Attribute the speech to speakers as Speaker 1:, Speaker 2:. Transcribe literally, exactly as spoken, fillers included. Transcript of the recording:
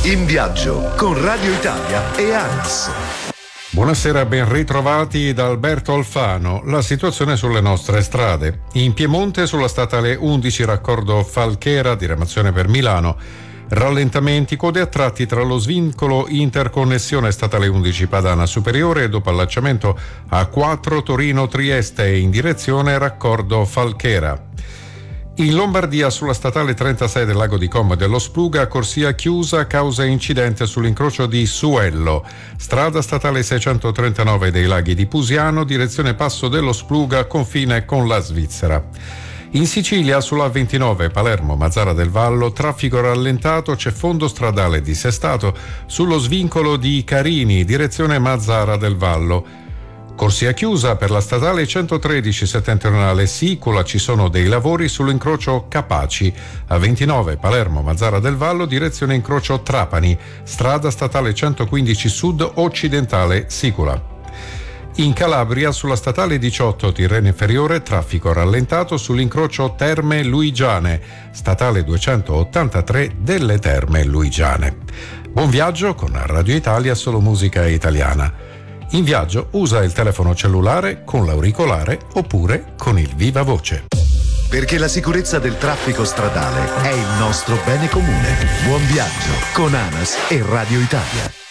Speaker 1: In viaggio con Radio Italia e ANAS.
Speaker 2: Buonasera, ben ritrovati da Alberto Alfano. La situazione sulle nostre strade. In Piemonte sulla statale undici raccordo Falchera, diramazione per Milano. Rallentamenti, code a tratti tra lo svincolo interconnessione statale undici Padana Superiore e dopo allacciamento A quattro Torino Trieste in direzione raccordo Falchera. In Lombardia sulla statale trentasei del Lago di Como e dello Spluga, corsia chiusa causa incidente sull'incrocio di Suello. Strada statale seicentotrentanove dei Laghi di Pusiano, direzione Passo dello Spluga, confine con la Svizzera. In Sicilia sulla ventinove Palermo Mazzara del Vallo, traffico rallentato, c'è fondo stradale dissestato sullo svincolo di Carini, direzione Mazzara del Vallo. Corsia chiusa per la statale centotredici settentrionale Sicola, ci sono dei lavori sull'incrocio Capaci. A ventinove Palermo Mazzara del Vallo, direzione incrocio Trapani, strada statale centoquindici Sud occidentale Sicola. In Calabria sulla statale diciotto Tirreno Inferiore, traffico rallentato sull'incrocio Terme Luigiane, statale duecentottantatré delle Terme Luigiane. Buon viaggio con Radio Italia, solo musica italiana. In viaggio usa il telefono cellulare con l'auricolare oppure con il viva voce.
Speaker 1: Perché la sicurezza del traffico stradale è il nostro bene comune. Buon viaggio con ANAS e Radio Italia.